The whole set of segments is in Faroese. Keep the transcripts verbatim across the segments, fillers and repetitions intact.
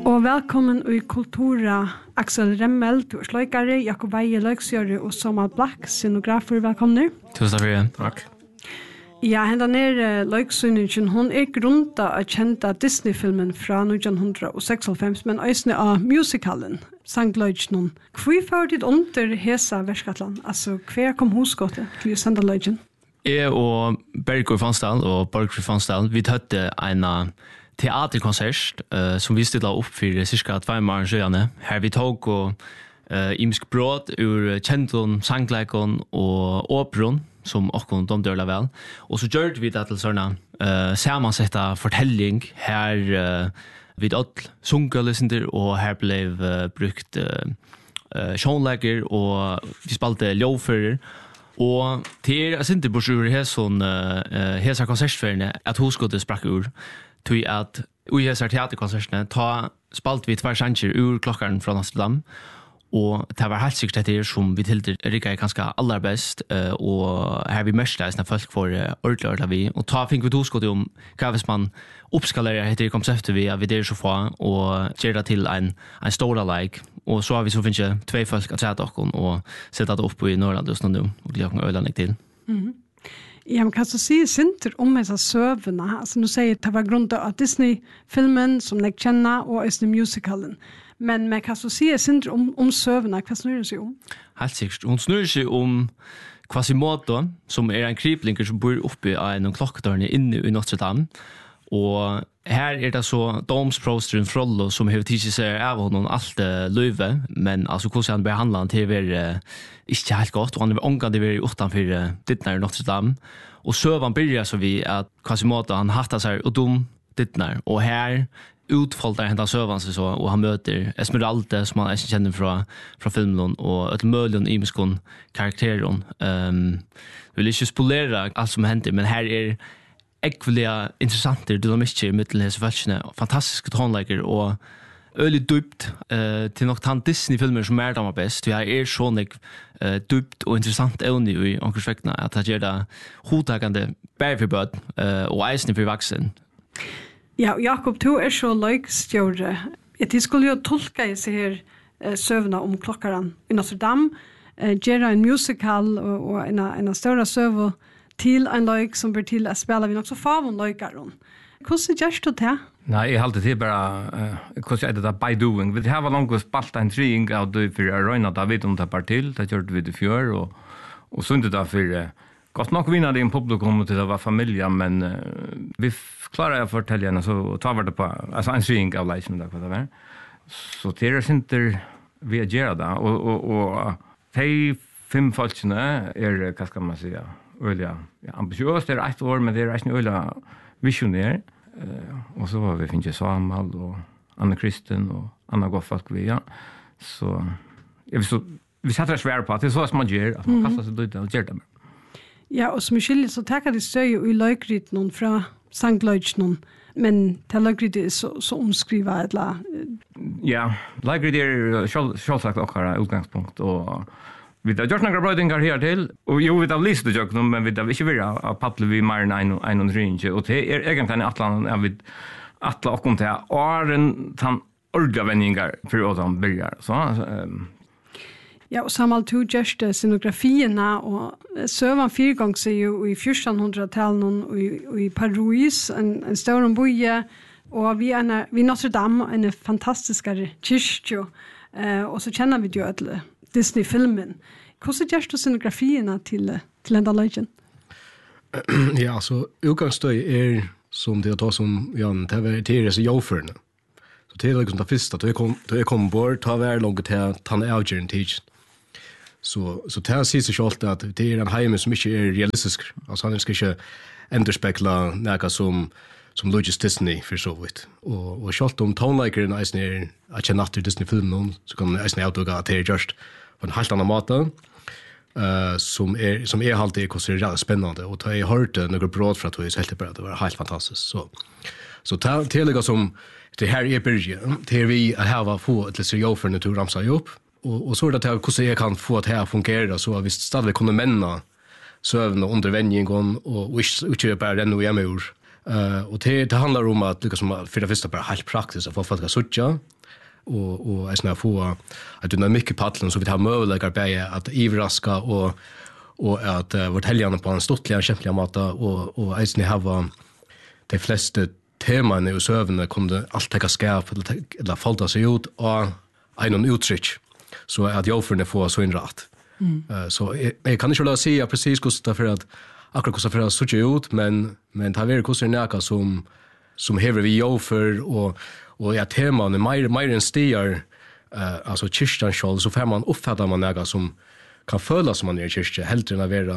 Og velkommen i Kultura, Axel Remmel, du er sløykare, Jakob Veie, løksgjøre og Somal Black, scenografer, velkommen. Tusen takk for det. Takk. Ja, henda nere løksynningen, hun er grunda av kjenta Disney-filmen fra nitton seksoghalvfems, men øysene av musicalen, sangløgjen. Hvor får dit under hesa verskatlan? Altså, hver kom hosgåte til å sende løgjen? Jeg og Bergur Fansdal og Borgfri Fansdal, vi tøtte en teaterkonsert uh, som vi stilla upp för cirka två månader sedan. Här vi tog och uh, imsk brot ur kjenton, sangleikon och operon som också de dörla väl. Och så gjorde vi det till såna uh, sammansetta fortelling här uh, vid all sungalesender och här blev uh, brukt uh, uh, sjånläger och vi spalte ljófører. Og til jeg synes bort ur hæson uh, hæsa konsertferiene at hoskottet sprakk ur tog at ui hæsa teaterkonsertene ta spalt vi tvær sanger ur klokkaren fra Amsterdam og det var helt sikkert etter som vi tilder rikket ganske aller best uh, og her vi mørste når folk får uh, ordentlig ordentlig vi og ta fikk vi hoskottet om hva hvis man oppskalerer etter konseptet vi at vi der så få og gjør det til en, en stor like. Og så har vi så finnes två folk att säga dock och sätta det upp i Norrland just nu och glömma öland till. Mhm. Ja, man kan så säga synter om dessa sövna. Alltså nu säger det var grund av Disney-filmen som jag känner och är musicalen. Men man kan så säga synter om om sövna, vad snurrar det sig om? Helt säkert. Hon snurrar sig om Quasimodo som är en krypling som bor uppe i en klockdörren inne i Notre Dame. Og her er det så domsprosteren Frollo som har tidsi seg av honom alt løyve, men altså hvordan han behandler han til å være uh, ikke helt godt, og han er omgående å være utenfor uh, dittner i Notre Dame. Og søvann begynner så vi at Quasimodo han hattar seg og dum dittner, og her utfolder han søvann seg så, og han møter Esmeralda som han ikke kjenner fra, fra filmen, og et mølen i muskon karakteren. Um, vil ikke spolere alt som hender, men her er ekvelig interessanter dynamikker i middelen hese falskene, fantastiske tonleikere og øyelig dypt uh, til nok tann Disney-filmer som er damer best. Jeg er sånn uh, dypt og interessant evne i omkursvekkene at det gjør det hodtakende bare for bød uh, og eisende for vaksen. Ja, Jakob, du er så løykstjåre. Jeg skulle jo tolke i seg her uh, søvna om klokkaren i Notre Dame, uh, gjøre en musical og, og en, en større søvn til en løyk som blir til å spela vi nok så favon løykaren. Hvordan gjør du det? Nei, jeg halte til bare, uh, hvordan er det da by doing? Vi har langt spalt en trying av det for å røyne da vidt om det par til, det gjør vi det fjør, og, og så det da for uh, godt nok vinner det i en publikum til det var familie, men uh, vi klarer å fortelle henne, så tar vi det på, altså en trying av leisen, da, hva det var. Så til det synes vi er gjør det, og, og, og de fem folkene er, hva skal man si, öliga ja, ambitiöst det är ett år men det är en öliga visionär uh, och så var vi finns Samuel och Anna Kristen och Anna Goffalk vi ja så jag vill så vi sätter svär på att det är så som man gör att man mm. kastar sig dit och gör det. Ja, och som skiljer så tackar det stöj i löjkrit någon från Sankt men det löjkrit är så, så omskriva eller ja, löjkrit är självsagt också utgångspunkt och vi har gjort några brödingar här till och jo vi har lyst att göra men vi har inte varit av papplet vi mer än en en och ringe och det är egentligen atlan jag vet atla och kom till åren tan ordliga vändningar för att de börjar så um. Ja, och samma två gesta scenografierna och sövan fyrgång sig ju i fjortonhundratalet och i i Paris en en stor boje och vi är vi Notre Dame en fantastisk kyrka eh och så känner vi ju att Disney-filmen. Hvordan gjør du scenografierna til, til enda løgjen? Ja, altså, utgangsstøy er, som det tar som, Jan, det er til disse jåførene. Så det er liksom det første, da jeg kom, jeg kom bort, ta hver langt til at han er avgjørende tid. Så, så det sier seg selv at det er en heime som ikke er realistisk. Altså, han skal ikke endurspekla noe som som Logis Disney for så vidt. Og, og selv om tonleikeren eisen er at kjenne etter Disney-filmen, så kan eisen avduga at det er gjørst på en helt annen måte, uh, som er som er alltid konsiderat spennende, og da jeg hørte noen bråd fra det, så helt bare det var helt fantastisk. Så, så til det som det her er byrje, til vi er her få til seriøferne til å ramse opp, og, og så er det til hvordan jeg kan få det her fungere, så at vi stadig kunne menne søvn og undervendingen, og, og ikke bare renne hjemme ur, Uh, och det, det handlar om att liksom, för det första bara helt praktiskt att få folk att sucha och, och är snart få att du har mycket paddlen så vi har möjligheter bäge att ivraska och, och att uh, vårt helgarna på en stortliga och kämpliga mat och, och är snart ha de flesta teman i sövna kunde allt täcka skap eller, eller falta sig ut och en uttryck så att jag för det får så in rätt. Mm. Uh, så jag, jag kan inte säga precis hur för att akkurat hvordan for å sutte ut, men, men det har vært hvordan næka som, som hever vi jo for, og, og ja, temaene mer, mer enn stier, uh, altså kyrkjan selv, så får man oppfatta man næka som kan føle som man er i kyrkje, heldre enn å være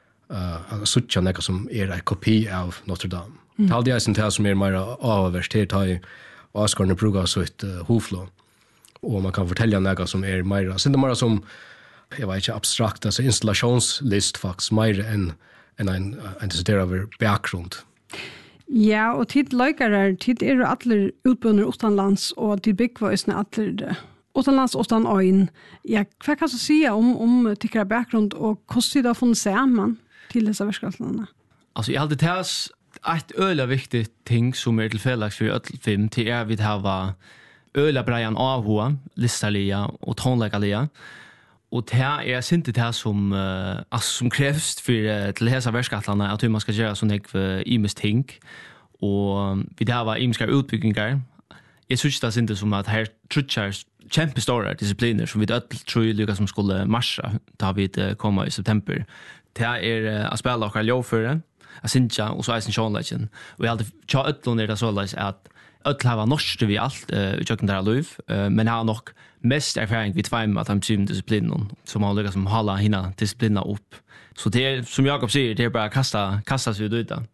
uh, sutte næka som er en kopi av Notre Dame. Mm. Det er aldri jeg det som er mer avverst her, ta i Asgarne bruker så et uh, hoflå, og man kan fortelle næka som er mer, så det er mer som, jeg vet ikke, abstrakt, altså installasjonslist faktisk, mer enn en en en det över bakgrund. Ja, och tid likerar tid är alla utbildningar utomlands och till byggväsen alla utomlands utan öin. Ja, vad kan du säga om om tycker bakgrund och hur det från samman till dessa verksamheterna? Alltså jag hade tals ett öle viktigt ting som är till fällax för öll film till är vi har öle Brian Ahua, Listalia och tonläggalia. Och det här är inte det här som, uh, alltså, som krävs för uh, till hela verksamheterna att hur man ska göra sån här uh, imes ting. Och um, vi där var imiska utbyggningar. Jag tycker det inte som att här trutchar kämpestora discipliner som vi öll tror lyckas som skulle marscha då vi uh, komma i september. Det här är uh, att spela och ljåföre, att synja och så är sin sjånlägen. Och jag har alltid tja öllon är det så att öll hava norsk vi allt uh, i kökken der liv, uh, men har nok mest erfaring vi tveim at han syvende disciplinen, som har lykkes som hala hina disciplinen upp. Så det är, som Jakob säger, det är bara kasta, kasta sig ut där.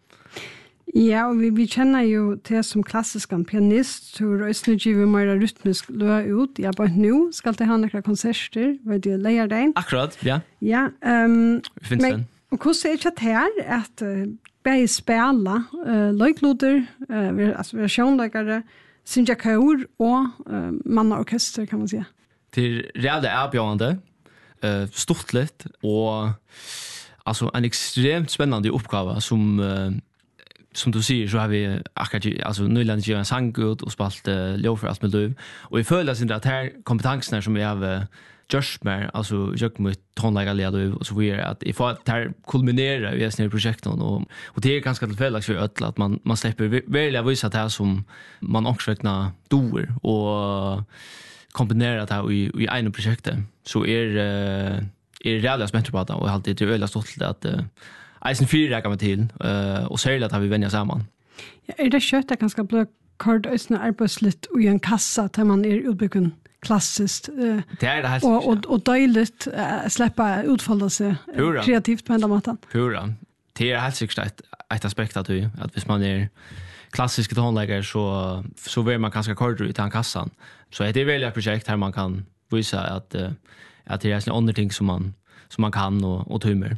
Ja, och vi, vi känner ju det som klassisk pianist, så röstning giver mer rytmisk lø ut. Ja, bara nu ska det ha några konserter, vad det lejer dig. Akkurat, ja. Ja, um, finns men, den. Och hur ser det här att uh, bäge spela uh, löjkloder, uh, alltså versionläggare, synja kör och uh, mannaorkester kan man säga. Det är reellt erbjudande, uh, stortligt och alltså en extremt spännande uppgave som uh, som du säger så har vi akkurat alltså nyland gör en sånggut och spalt uh, lov för allt med löv och i följas inte att här kompetenserna som vi har uh, just mer alltså jag mot tonlägga löv och så vidare att ifall att här kulminerar i såna projekt och och det är ganska tillfälligt för öll att man man släpper välja visa det här som man också räknar dor och kombinera det här i i en projekt så är uh, är reellt spänt på det och alltid det är väldigt stolt att uh, Eisen fyra kan man till uh, och särskilt att har vi vänja samman. Ja, är det kött att ganska bli kort ösna arbetsligt och i en kassa där man är utbyggd klassiskt uh, det är det här och och och dejligt uh, släppa utfalla sig uh, kreativt på den maten. Pura. Det är helt säkert ett, ett aspekt att du att hvis man är klassisk tonläggare så så vill man kanske kort ut i den kassan. Så det är väl ett projekt här man kan visa att uh, att det är såna andra ting som man som man kan och och tummer.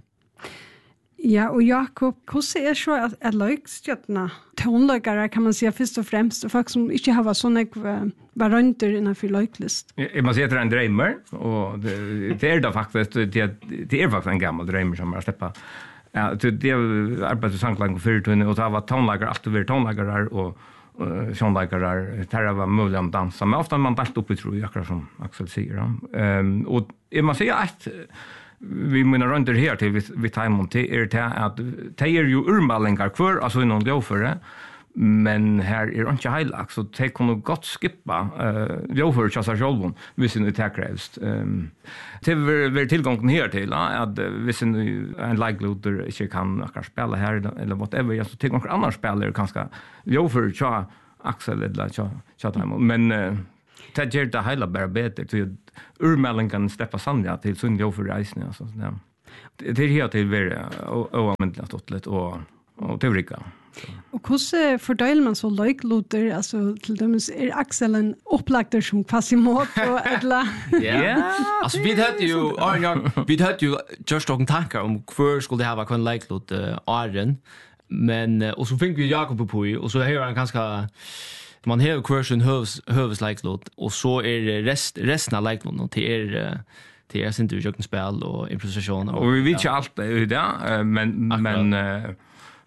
Ja, och Jakob, hur ser så att att lökstjärna tonläggare kan man säga först och främst och folk som inte har såna varianter innan för löklist. Jag måste säga att det är en drömmer och det, det är det faktiskt det, det är faktiskt en gammal drömmer som jag släppa. Ja, det det arbetar sanklang på fyrtun och det var tonläggare alltid var tonläggare och sånläggare där var möjligt att dansa men ofta man dalt upp i tror jag akkurat som Axel säger. Ehm och jag måste säga att vi menar runt det här till vi vi tar emot till är det att det är ju urmalingar kvar alltså inom det för men här är inte hela så det kan nog gott skippa eh uh, för chassa självon vi sin uttakrest ehm det är tillgången här till att vi sin en likelihood inte kan kanske spela här eller whatever jag så tillgång andra spelare kanske jo för cha Axel eller cha cha men uh, det gör det hela bara bättre till urmällen kan släppa sandja till Sundjo för reisen alltså ja. Det är helt till vara oanvändligt stottligt och och teorika. Och hur fördelar man så lökloter alltså till dömes är Axel en upplagter som Quasimodo eller ja alltså vi hade ju Arne vi hade ju just talking tankar om hur skulle det ha varit en löklot Arne men och så fick vi Jakob på och så här han ganska man har kursen hövs hövs likelihood och så är rest resten av likelihood och det är det är inte ju spel och improvisation och vi vet ju allt det där men men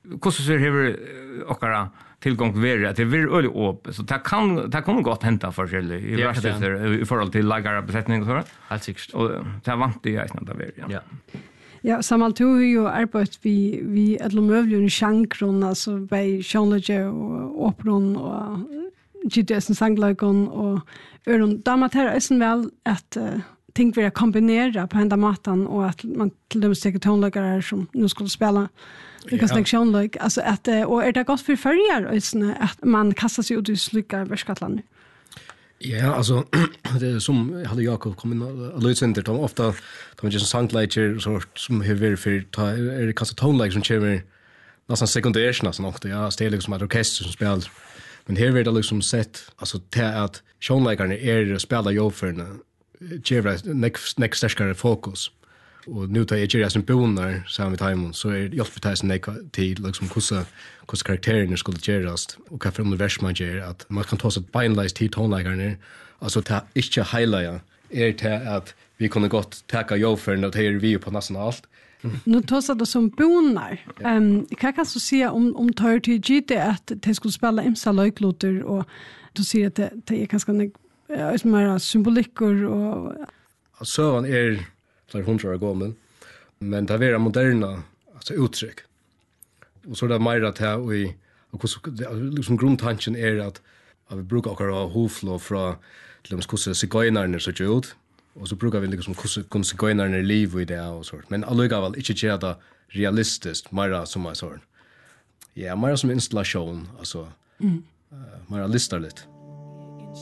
hur så hur och tillgång till värre att det är öle upp så det kan det kan gott hända för sig i Rochester i förhållande till lagare besättning och så. Helt säkert. Och det vant det jag snart där ja. Ja. Ja, samal to jo arbeid vi vi eller mövljun chankron alltså bei Jean-Luc och opron och G D S sanglagon och öron damater är väl att uh, ting vi kombinera på ända matan och att man till dem säkert tonläggare som nu skulle spela vilka sektion like alltså att och är det gott för förjar att man kastar sig ut i slukar verskatlan. Ja, alltså det är som hade Jakob kommit och Louis Center de ofta de just songlager så som har varit för ta är det kasta tonlägg som kommer nästan sekundärt nästan också ja det är liksom ett orkester som spelar men här är det liksom sett alltså till att tonläggarna är spelar ju för ger next next starkare fokus och nu tar jag ju som bonar samma time så är jag för tesen till liksom hur hur karaktärerna skulle göras och vad för univers man gör att man kan ta så bindless till tonläggarna alltså ta inte highlighta är det att vi kunde gott täcka jag för när det är vi på nästan allt. Nu tar det som bonar. Ehm kan jag så säga om om tar till G D att det skulle spela imsa löklotter och du ser att det, det är ganska ja, som är symboliker och så han är flera hundra år gammal men det är moderna alltså uttryck. Och så där mer att här i och liksom grundtanken är att att vi brukar också hoflo från till de skulle sigöjnarna så ut och så brukar vi liksom kunna sigöjnarna liv i det och så men alluga väl inte göra det realistiskt mer som man sa. Ja, mer som installation alltså mm. uh, mer listar lite.